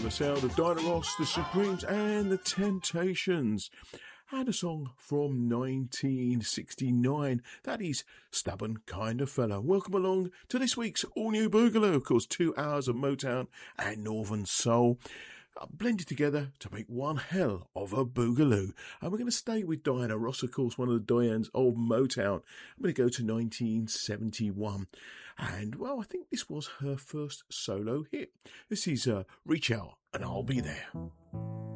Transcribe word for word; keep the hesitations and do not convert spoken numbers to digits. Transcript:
the sound of Diana Ross, the Supremes and the Temptations. And a song from nineteen sixty-nine. That is Stubborn Kind of Fella. Welcome along to this week's All New Boogaloo. Of course, two hours of Motown and Northern Soul blended together to make one hell of a boogaloo. And we're going to stay with Diana Ross, of course, one of the Dianes of Motown. I'm going to go to nineteen seventy-one. And, well, I think this was her first solo hit. This is uh, Reach Out and I'll Be There.